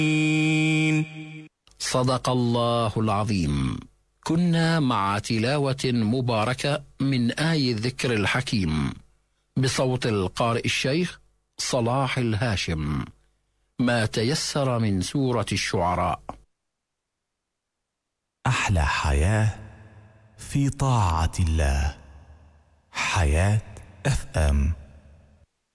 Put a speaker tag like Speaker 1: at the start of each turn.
Speaker 1: صدق الله العظيم. كنا مع تلاوة مباركة من آي الذكر الحكيم بصوت القارئ الشيخ صلاح الهاشم، ما تيسر من سورة الشعراء.
Speaker 2: أحلى حياة في طاعة الله. حياة FM.